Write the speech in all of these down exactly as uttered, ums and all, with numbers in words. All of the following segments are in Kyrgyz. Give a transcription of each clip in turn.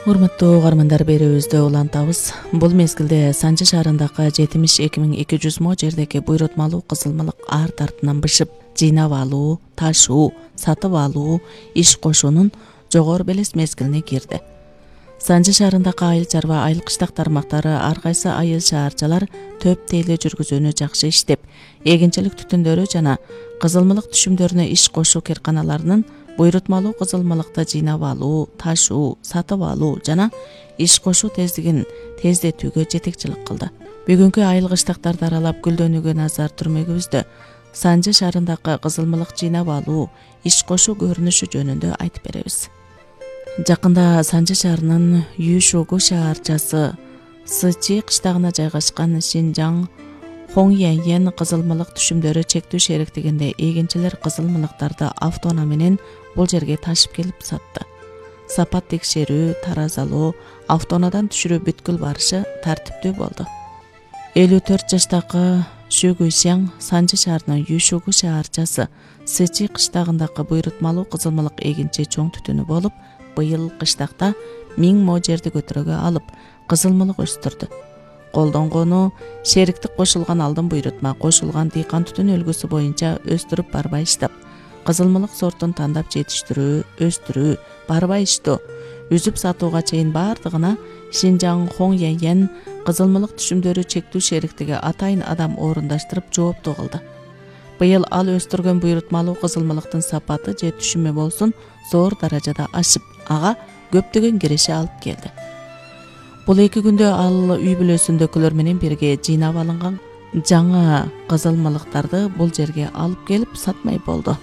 Урматтуу угармандар, берүүбүздө улантабыз. Бул мезгилде Санжы шаарындагы жетимиш эки миң эки жүз мо жердеги буйрутмалуу кызылмалык арт артынан бышып, жыйнап алуу, ташуу, сатып алуу иш кошуунун жогору белес мезгилине кирди. Санжы шаарындагы айыл чарба, айыл кыштак тармактары ар кайсы айыл шаарчалар төп тейлөө жүргүзүүнү жакшы иштеп, эгинчилик түтүндөрү жана кызылмалык түшүмдөрүнө иш кошуу керканаларынын буйрутмалуу кызылмалыкты жыйнап алуу, ташуу, сатып алуу жана иш кошуу тездигин тездетүүгө жетекчилик кылды. Бүгүнкү айыл кыштактарды аралап гүлдөнүүгө назар түрмөгүбүздө Санжы шаарындагы кызылмалык жыйнап алуу, иш кошуу көрүнүшү жөнүндө айтып беребиз. Жакында Санжы шаарынын Юшугу шаарчасы Сычи кыштагына жайгашкан Шинжаң Хоңьяньян кызылмалык түшүмдөрү чектүү шериктигинде эгинчилер кызылмалыктарды автоунаа менен бул жерге ташып келип сатты. Сапат текшерүү, таразалоо, автоунаадан түшүрүү бүткүл барышы тартиптүү болду. элүү төрт жаштагы Шу Гуйсяң Санжы шаарынын Юшугу шаарчасы Сычи кыштагындагы буйрутмалуу кызылмалык эгинчи чоң түтүнү болуп, быйыл кыштакта миң мо жерди көтөрөгө алып, кызылмалык өстүрдү. Колдонгону шериктик кошулган алдын буйрутма кошулган дыйкан түтүн өлгүсү боюнча өстүрүп барбай иштеп, кызылмалык сортун тандап жетиштирүү, өстүрүү, барбай иштөө, үзүп сатууга чейин бардыгына Шинжаң Хоңьяньян кызылмалык түшүмдөрү чектүү шериктиги атайын адам орундаштырып жооптуу кылды. Быйыл ал өстүргөн буйрутмалуу кызылмалыктын сапаты же түшүмү болсун зор даражада ашып, ага көптөгөн киреше алып келди. Бул эки күндө ал үй бүлөсүндөгүлөр менен бирге жыйнап алынган жаңа кызылмалыктарды бул жерге алып келип сатмай болду.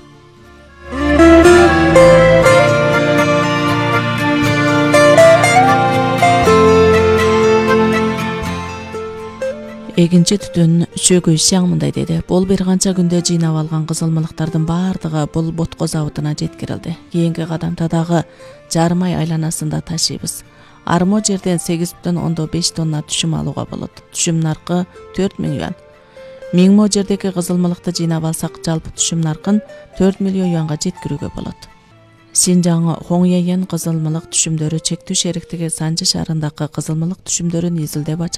Эгинчи түтүн Шу Гуйсяң мындай деди: бул бир канча күндө жыйнап алган кызылмалыктардын бардыгы бул ботко заводуна жеткирилди. Кийинки кадамда дагы жарым ай айланасында ташыйбыз. Армо жерден сегиз бүтүн ондон беш тонна түшүм алууга болот. Түшүм наркы төрт миң юан. миң мо жердеги кызылмалыкты жыйнап алсак, жалпы түшүм наркын төрт миллион юанга жеткирүүгө болот. Шинжаң Хоңьяньян кызылмалык түшүмдөрү чектүү шериктиги Санжы шаарындагы кызылмалык түшүмдөрүн изилдеп